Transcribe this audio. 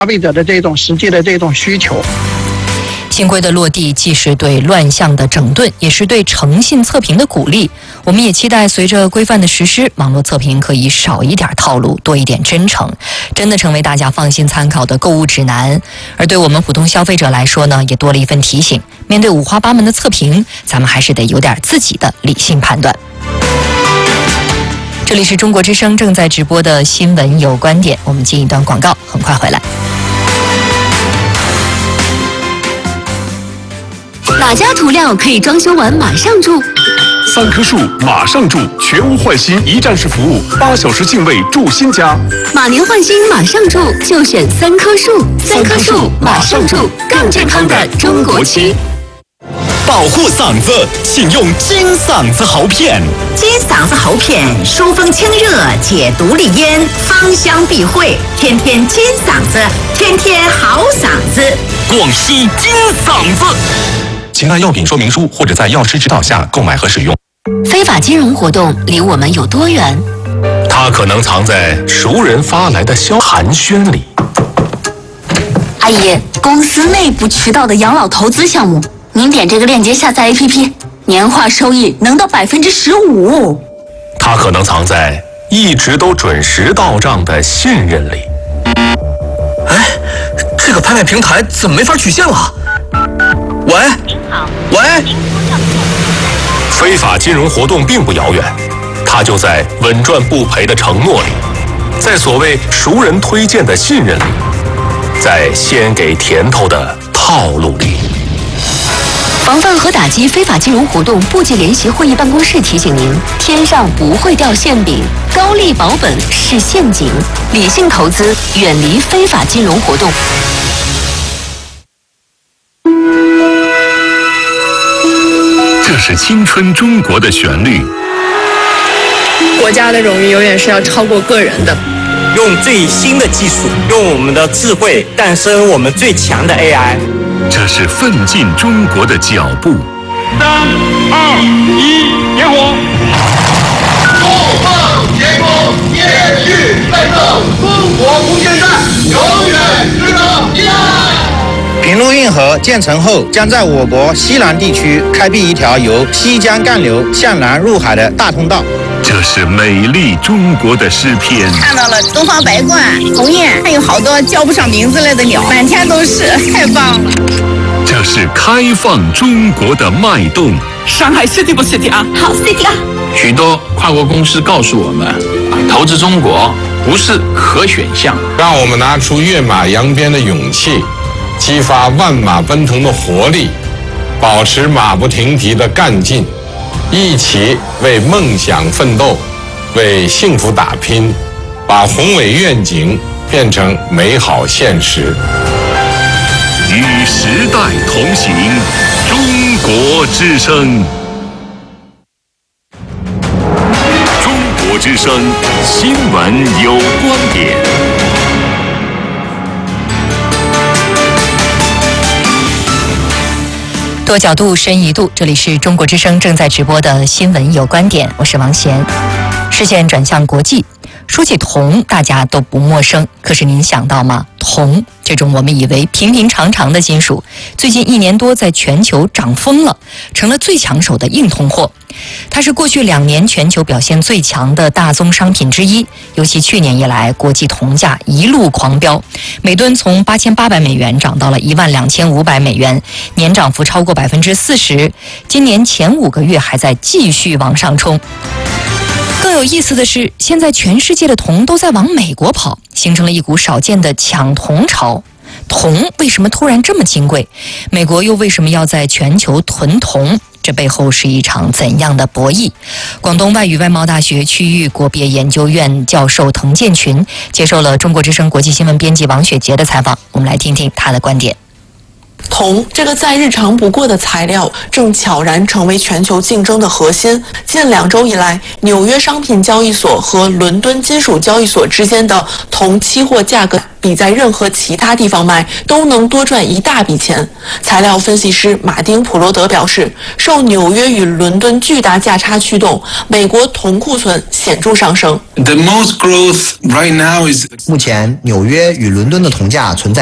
费者的这种实际的这种需求。 新规的落地，既是对乱象的整顿，也是对诚信测评的鼓励。我们也期待随着规范的实施，网络测评可以少一点套路，多一点真诚，真的成为大家放心参考的购物指南。而对我们普通消费者来说呢，也多了一份提醒：面对五花八门的测评，咱们还是得有点自己的理性判断。这里是中国之声正在直播的新闻有观点，我们进一段广告，很快回来。 哪家涂料可以装修完马上住 ？3棵树马上住，全屋换新一站式服务，8小时净位住新家。 马年换新马上住，就选3棵树，3棵树马上住，更健康的中国区。 保护嗓子，请用金嗓子喉片。 金嗓子喉片疏风清热，解毒利咽，芳香避秽，天天金嗓子，天天好嗓子。 广西金嗓子。 请看药品说明书或者在药师指导下购买和使用。 非法金融活动离我们有多远？ 它可能藏在熟人发来的寒暄里。 阿姨，公司内部渠道的养老投资项目，您点这个链接下载 APP， 年化收益能到15%。 它可能藏在一直都准时到账的信任里。 哎，这个拍卖平台怎么没法取现了？喂，您好，喂。 非法金融活动并不遥远，它就在稳赚不赔的承诺里，在所谓熟人推荐的信任里，在先给甜头的套路里。 防范和打击非法金融活动部级联席会议办公室提醒您：天上不会掉馅饼，高利保本是陷阱，理性投资，远离非法金融活动。 这是青春中国的旋律。 国家的荣誉永远是要超过个人的。 用最新的技术，用我们的智慧诞生我们最强的 AI。 这是奋进中国的脚步。 3、2、1，点火！怒放天空，延续奋斗，中国不间断，永远值得依赖。 平陆运河建成后，将在我国西南地区开辟一条由西江干流向南入海的大通道。 这是美丽中国的诗篇。 看到了东方白鹳、鸿雁，还有好多叫不上名字来的鸟，满天都是，太棒了。 这是开放中国的脉动。 上海 City 不 City 啊？ 好 City 啊！ 许多跨国公司告诉我们，投资中国不是可选项。 让我们拿出跃马扬鞭的勇气，激发万马奔腾的活力，保持马不停蹄的干劲，一起为梦想奋斗，为幸福打拼，把宏伟愿景变成美好现实。 与时代同行，中国之声。中国之声新闻有观点。 多角度，深一度。这里是中国之声正在直播的新闻有观点，我是王贤。视线转向国际，说起铜，大家都不陌生。可是您想到吗？铜这种我们以为平平常常的金属，最近1年多在全球涨疯了，成了最抢手的硬通货。它是过去2年全球表现最强的大宗商品之一，尤其去年以来，国际铜价一路狂飙，每吨从8800美元涨到了12500美元，年涨幅超过40%。今年前5个月还在继续往上冲。更有意思的是，现在全世界的铜都在往美国跑，形成了一股少见的抢铜潮。铜为什么突然这么金贵？美国又为什么要在全球囤铜？这背后是一场怎样的博弈？广东外语外贸大学区域国别研究院教授滕建群接受了中国之声国际新闻编辑王雪杰的采访，我们来听听他的观点。 铜这个再日常不过的材料，正悄然成为全球竞争的核心。近2周以来，纽约商品交易所和伦敦金属交易所之间的铜期货价格比在任何其他地方卖都能多赚一大笔钱。材料分析师马丁·普罗德表示，受纽约与伦敦巨大价差驱动，美国铜库存显著上升。 目前，纽约与伦敦的铜价存在